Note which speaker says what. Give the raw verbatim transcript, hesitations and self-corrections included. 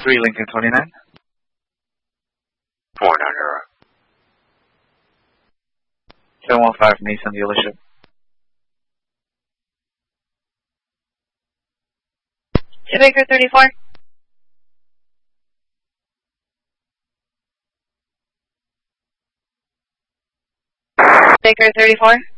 Speaker 1: three Lincoln twenty-nine.
Speaker 2: four nine zero.
Speaker 1: seven one five Nissan dealership.
Speaker 3: To Baker thirty-four. Baker thirty-four.